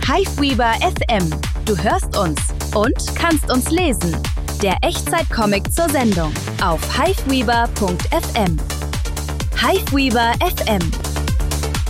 Hiveweaver FM. Du hörst uns und kannst uns lesen. Der Echtzeit-Comic zur Sendung auf hiveweaver.fm. Hiveweaver FM.